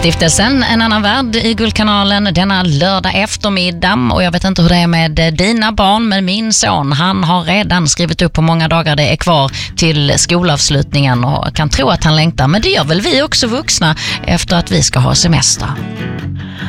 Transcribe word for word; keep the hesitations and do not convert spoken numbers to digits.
Stiftelsen En annan värld i Guldkanalen denna lördag eftermiddag, och jag vet inte hur det är med dina barn, men min son, han har redan skrivit upp hur många dagar det är kvar till skolavslutningen och kan tro att han längtar, men det gör väl vi också vuxna efter att vi ska ha semester.